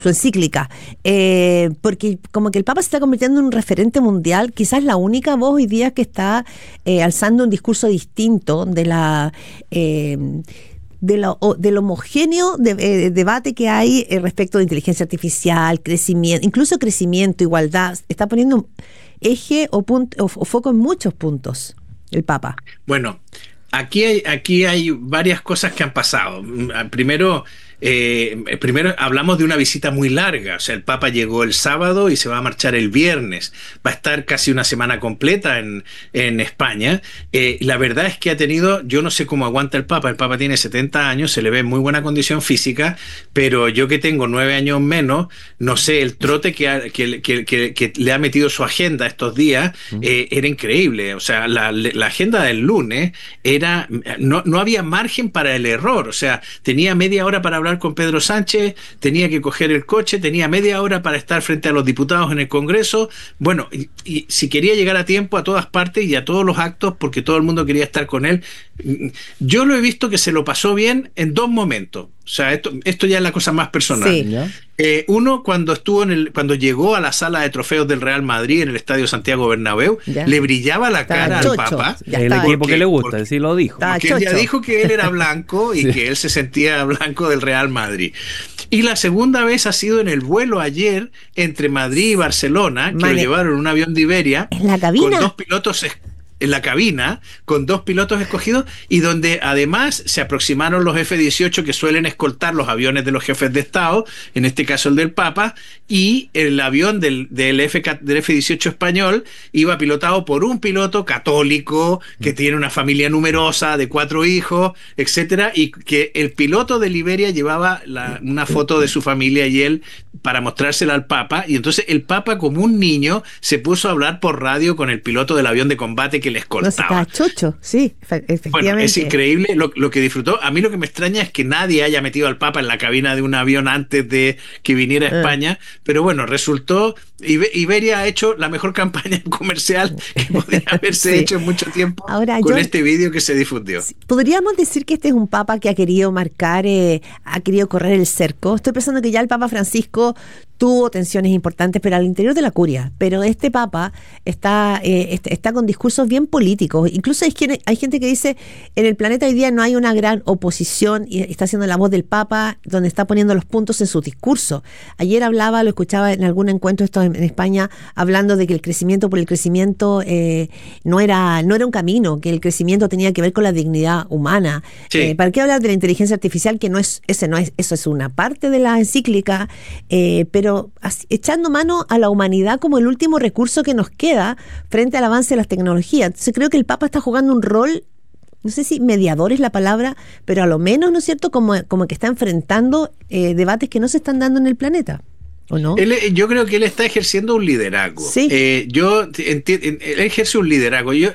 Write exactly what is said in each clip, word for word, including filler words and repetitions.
su encíclica, eh, porque como que el Papa se está convirtiendo en un referente mundial, quizás la única voz hoy día que está eh, alzando un discurso distinto de la eh, de lo, del homogéneo de, eh, debate que hay eh, respecto de inteligencia artificial, crecimiento, incluso crecimiento, igualdad. Está poniendo eje o, punto, o, o foco en muchos puntos el Papa. Bueno, aquí hay, aquí hay varias cosas que han pasado. Primero, eh, primero hablamos de una visita muy larga. O sea, el Papa llegó el sábado y se va a marchar el viernes. Va a estar casi una semana completa en, en España. Eh, la verdad es que ha tenido, yo no sé cómo aguanta el Papa. El Papa tiene setenta años, se le ve en muy buena condición física, pero yo que tengo nueve años menos, no sé, el trote que, ha, que, que, que, que le ha metido su agenda estos días eh, era increíble. O sea, la, la agenda del lunes era, no, no había margen para el error. O sea, tenía media hora para hablar con Pedro Sánchez, tenía que coger el coche, tenía media hora para estar frente a los diputados en el Congreso. Bueno, y, y si quería llegar a tiempo a todas partes y a todos los actos, porque todo el mundo quería estar con él. Yo lo he visto que se lo pasó bien en dos momentos. O sea, esto, esto ya es la cosa más personal. Sí. Eh, uno, cuando estuvo en el, cuando llegó a la sala de trofeos del Real Madrid en el Estadio Santiago Bernabéu, ya le brillaba la estaba cara chocho, al Papa. El equipo que le gusta, porque, sí lo dijo. Porque él ya dijo que él era blanco y sí, que él se sentía blanco del Real Madrid. Y la segunda vez ha sido en el vuelo ayer entre Madrid y Barcelona, que Mane, lo llevaron en un avión de Iberia, en la cabina, con dos pilotos en la cabina, con dos pilotos escogidos, y donde además se aproximaron los F dieciocho que suelen escoltar los aviones de los jefes de Estado, en este caso el del Papa, y el avión del, del, F, del F dieciocho español iba pilotado por un piloto católico que tiene una familia numerosa de cuatro hijos, etcétera, y que el piloto de Liberia llevaba la, una foto de su familia y él para mostrársela al Papa, y entonces el Papa, como un niño, se puso a hablar por radio con el piloto del avión de combate que le escoltaba. No, chocho, sí, efectivamente. Bueno, es increíble lo, lo que disfrutó. A mí lo que me extraña es que nadie haya metido al Papa en la cabina de un avión antes de que viniera a España, uh. pero bueno, resultó, Iberia ha hecho la mejor campaña comercial que podría haberse sí. hecho en mucho tiempo. Ahora, con yo, este vídeo que se difundió. Podríamos decir que este es un Papa que ha querido marcar, eh, ha querido correr el cerco. Estoy pensando que ya el Papa Francisco tuvo tensiones importantes, pero al interior de la curia. Pero este Papa está, eh, está con discursos bien políticos. Incluso hay, quien, hay gente que dice, en el planeta hoy día no hay una gran oposición, y está haciendo la voz del Papa, donde está poniendo los puntos en su discurso. Ayer hablaba, lo escuchaba en algún encuentro esto en, en España, hablando de que el crecimiento por el crecimiento eh, no, era, no era un camino, que el crecimiento tenía que ver con la dignidad humana. Sí. Eh, ¿Para qué hablar de la inteligencia artificial? Que no es, ese no es, eso es una parte de la encíclica, eh, pero echando mano a la humanidad como el último recurso que nos queda frente al avance de las tecnologías. Entonces creo que el Papa está jugando un rol, no sé si mediador es la palabra, pero a lo menos, ¿no es cierto?, como, como que está enfrentando eh, debates que no se están dando en el planeta. ¿O no? Él, yo creo que él está ejerciendo un liderazgo. Sí. Eh, yo entiendo, él ejerce un liderazgo. Yo,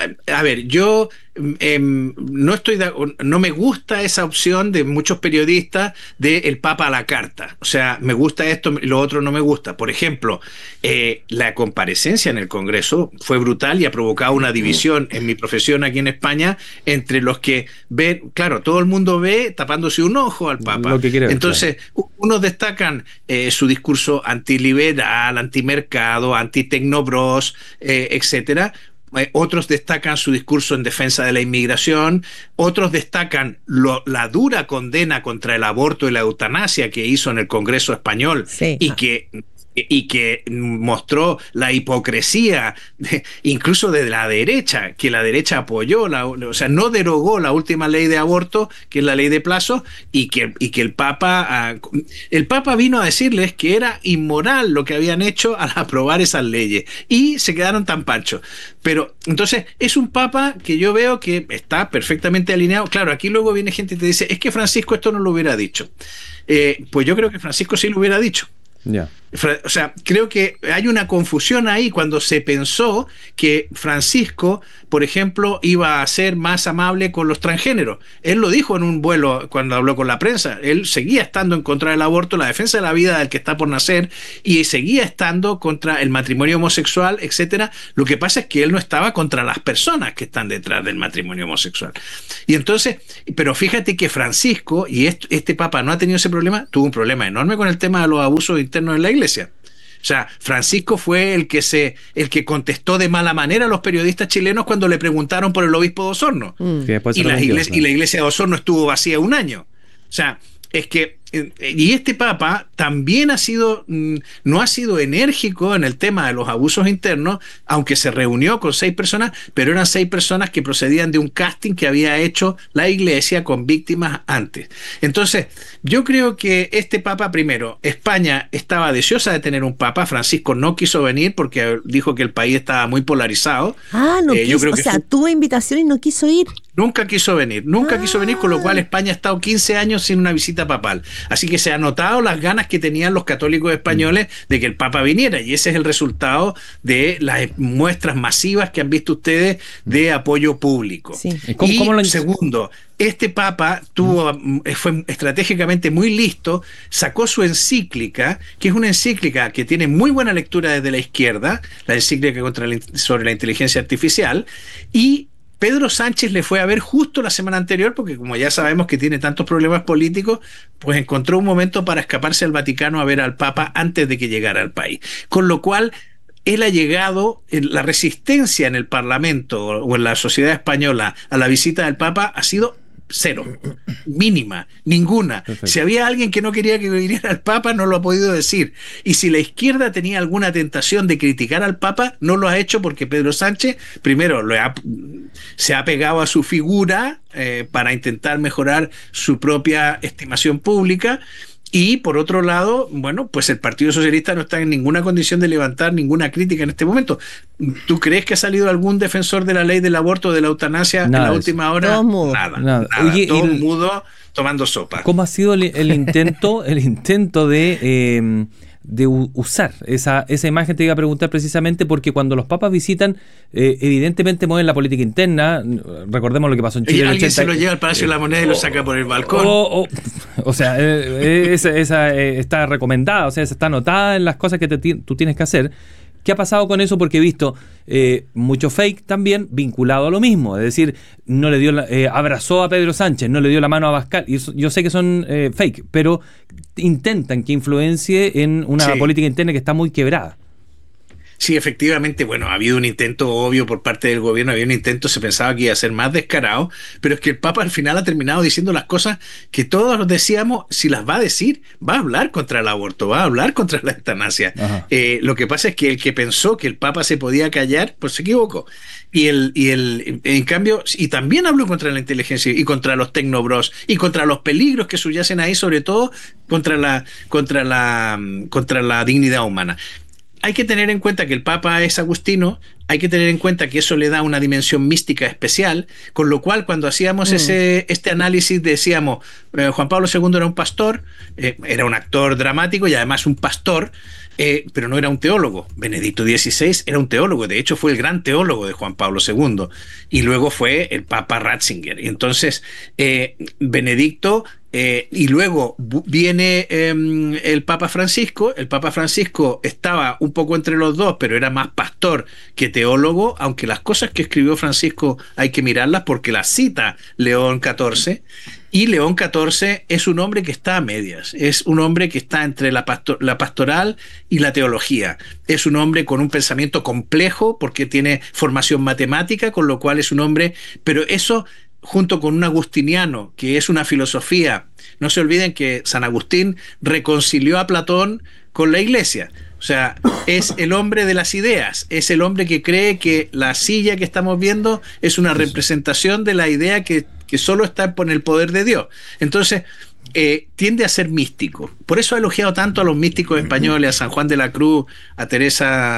a ver, yo eh, no estoy de, no me gusta esa opción de muchos periodistas de el Papa a la carta. O sea, me gusta esto, lo otro no me gusta. Por ejemplo, eh, la comparecencia en el Congreso fue brutal y ha provocado una división en mi profesión aquí en España entre los que ven, claro, todo el mundo ve tapándose un ojo al Papa. Lo que quiere, Entonces, claro, unos destacan eh, su discurso antiliberal, antimercado, antitecnobros, eh, etcétera. Eh, otros destacan su discurso en defensa de la inmigración, otros destacan lo, la dura condena contra el aborto y la eutanasia que hizo en el Congreso español, sí, y que y que mostró la hipocresía de, incluso de la derecha, que la derecha apoyó, la, o sea, no derogó la última ley de aborto, que es la ley de plazo, y que, y que el Papa uh, el Papa vino a decirles que era inmoral lo que habían hecho al aprobar esas leyes, y se quedaron tan panchos. Pero entonces es un Papa que yo veo que está perfectamente alineado. Claro, aquí luego viene gente y te dice, es que Francisco esto no lo hubiera dicho. Eh, pues yo creo que Francisco sí lo hubiera dicho. Yeah. O sea, creo que hay una confusión ahí cuando se pensó que Francisco, por ejemplo, iba a ser más amable con los transgéneros. Él lo dijo en un vuelo cuando habló con la prensa. Él seguía estando en contra del aborto, la defensa de la vida del que está por nacer, y seguía estando contra el matrimonio homosexual, etcétera. Lo que pasa es que él no estaba contra las personas que están detrás del matrimonio homosexual. Y entonces, pero fíjate que Francisco, y este, este papa no ha tenido ese problema, tuvo un problema enorme con el tema de los abusos internos en la iglesia. Iglesia. O sea, Francisco fue el que se, el que contestó de mala manera a los periodistas chilenos cuando le preguntaron por el obispo de Osorno. Mm. Y, la iglesia, y la iglesia de Osorno estuvo vacía un año. O sea, es que y este papa también ha sido no ha sido enérgico en el tema de los abusos internos, aunque se reunió con seis personas, pero eran seis personas que procedían de un casting que había hecho la iglesia con víctimas antes. Entonces, yo creo que este papa, primero, España estaba deseosa de tener un papa. Francisco no quiso venir porque dijo que el país estaba muy polarizado. Ah, no eh, quiso, yo creo que o sea, fue, tuvo invitación y no quiso ir. Nunca quiso venir, nunca ah. quiso venir, con lo cual España ha estado quince años sin una visita papal. Así que se han notado las ganas que tenían los católicos españoles de que el Papa viniera, y ese es el resultado de las muestras masivas que han visto ustedes de apoyo público. Sí. ¿Cómo, y cómo lo... segundo, este Papa tuvo, fue estratégicamente muy listo, sacó su encíclica, que es una encíclica que tiene muy buena lectura desde la izquierda, la encíclica contra la, sobre la inteligencia artificial, y Pedro Sánchez le fue a ver justo la semana anterior, porque como ya sabemos que tiene tantos problemas políticos, pues encontró un momento para escaparse al Vaticano a ver al Papa antes de que llegara al país. Con lo cual, él ha llegado, en la resistencia en el Parlamento o en la sociedad española a la visita del Papa ha sido cero, mínima, ninguna. Perfecto. Si había alguien que no quería que viniera el Papa, no lo ha podido decir. Y si la izquierda tenía alguna tentación de criticar al Papa, no lo ha hecho porque Pedro Sánchez, primero, lo ha, se ha pegado a su figura eh, para intentar mejorar su propia estimación pública. Y por otro lado, bueno, pues el Partido Socialista no está en ninguna condición de levantar ninguna crítica en este momento. ¿Tú crees que ha salido algún defensor de la ley del aborto, de la eutanasia, nada en la última hora? Todo mudo. Nada, nada. nada. Oye, todo el, mudo tomando sopa. ¿Cómo ha sido el, el intento, el intento de eh, de usar esa, esa imagen? Te iba a preguntar precisamente porque cuando los papas visitan, eh, evidentemente mueven la política interna. Recordemos lo que pasó en Chile. Y alguien ochenta, se lo lleva al Palacio eh, de la Moneda y oh, lo saca por el balcón. Oh, oh, o sea, eh, esa, esa eh, está recomendada, o sea, esa está anotada en las cosas que te, tú tienes que hacer. ¿Qué ha pasado con eso? Porque he visto eh, mucho fake también vinculado a lo mismo. Es decir, no le dio la, eh, abrazó a Pedro Sánchez, no le dio la mano a Abascal. Y eso, yo sé que son eh, fake, pero intentan que influencie en una sí. política interna que está muy quebrada. Sí, efectivamente, bueno, ha habido un intento obvio por parte del gobierno, había un intento, se pensaba que iba a ser más descarado, pero es que el Papa al final ha terminado diciendo las cosas que todos decíamos, si las va a decir, va a hablar contra el aborto, va a hablar contra la eutanasia. Eh, lo que pasa es que el que pensó que el Papa se podía callar, pues se equivocó. Y el, y el, en cambio, y también habló contra la inteligencia y contra los tecnobros y contra los peligros que subyacen ahí, sobre todo contra la, contra la, contra la dignidad humana. Hay que tener en cuenta que el Papa es agustino, hay que tener en cuenta que eso le da una dimensión mística especial, con lo cual cuando hacíamos mm. ese, este análisis decíamos, eh, Juan Pablo segundo era un pastor, eh, era un actor dramático y además un pastor, eh, pero no era un teólogo. Benedicto dieciséis era un teólogo, de hecho fue el gran teólogo de Juan Pablo segundo, y luego fue el Papa Ratzinger. Entonces, eh, Benedicto... Eh, y luego viene eh, el Papa Francisco. El Papa Francisco estaba un poco entre los dos, pero era más pastor que teólogo, aunque las cosas que escribió Francisco hay que mirarlas porque las cita León catorce, y León catorce es un hombre que está a medias, es un hombre que está entre la, pastor, la pastoral y la teología, es un hombre con un pensamiento complejo porque tiene formación matemática, con lo cual es un hombre, pero eso junto con un agustiniano, que es una filosofía. No se olviden que San Agustín reconcilió a Platón con la Iglesia. O sea, es el hombre de las ideas, es el hombre que cree que la silla que estamos viendo es una representación de la idea que, que solo está en el poder de Dios. Entonces, eh, tiende a ser místico. Por eso ha elogiado tanto a los místicos españoles, a San Juan de la Cruz, a Teresa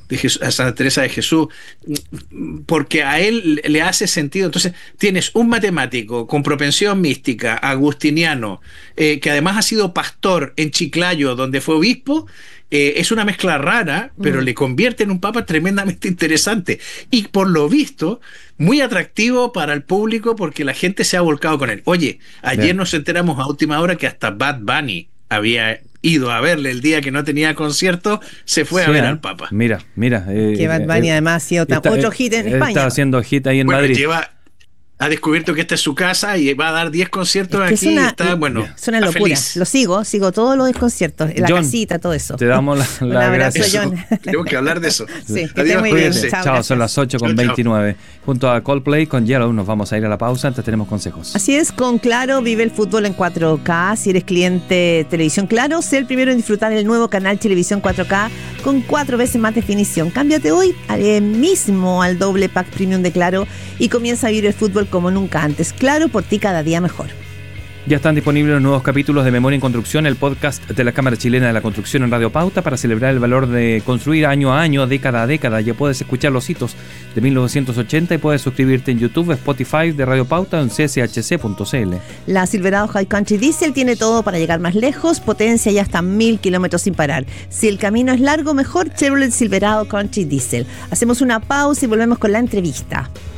de Jesús, a Santa Teresa de Jesús, porque a él le hace sentido. Entonces tienes un matemático con propensión mística, agustiniano, eh, que además ha sido pastor en Chiclayo, donde fue obispo. Eh, es una mezcla rara, pero mm. le convierte en un papa tremendamente interesante y por lo visto muy atractivo para el público, porque la gente se ha volcado con él. Oye, ayer Bien. nos enteramos a última hora que hasta Bad Bunny había ido a verle el día que no tenía concierto, se fue sí, a ver ¿eh? al Papa. Mira, mira. Eh, que Bad Bunny eh, además ha sido tan, está, otro hit en España. Está haciendo hit ahí en bueno, Madrid. Lleva, ha descubierto que esta es su casa y va a dar diez conciertos es aquí. Es una, y está, bueno, es una locura. Feliz. Lo sigo, sigo todos los conciertos, la John, casita, todo eso. Te damos la, la Un abrazo, gracias. John. Tenemos que hablar de eso. Sí, que esté muy bien. Chao, chao son las ocho con veintinueve. Junto a Coldplay con Yellow nos vamos a ir a la pausa. Antes tenemos consejos. Así es, con Claro vive el fútbol en cuatro K. Si eres cliente Televisión Claro, sé el primero en disfrutar el nuevo canal Televisión cuatro K con cuatro veces más definición. Cámbiate hoy mismo al doble pack premium de Claro y comienza a vivir el fútbol como nunca antes. Claro, por ti cada día mejor. Ya están disponibles los nuevos capítulos de Memoria en Construcción, el podcast de la Cámara Chilena de la Construcción en Radio Pauta, para celebrar el valor de construir año a año, década a década. Ya puedes escuchar los hitos de mil novecientos ochenta y puedes suscribirte en YouTube, Spotify de Radio Pauta o en c s h c punto c l. La Silverado High Country Diesel tiene todo para llegar más lejos, potencia y hasta mil kilómetros sin parar. Si el camino es largo, mejor Chevrolet Silverado Country Diesel. Hacemos una pausa y volvemos con la entrevista.